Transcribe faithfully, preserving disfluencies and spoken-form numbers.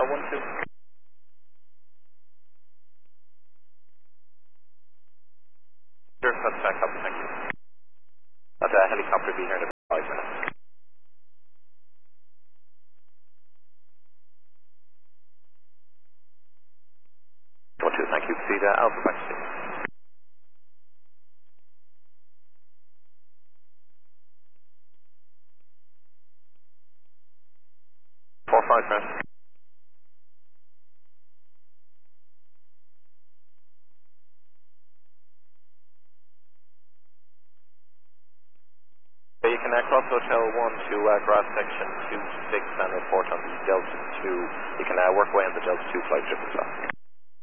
one two. Sure, that's back up, thank you. That uh, helicopter will be here in about five minutes. one two, thank you. See the Alpha back to four five minutes. You can uh, cross Hotel one to uh, Grass Section two six and report on the Delta two. You can uh, work away on the Delta two flight trip as well.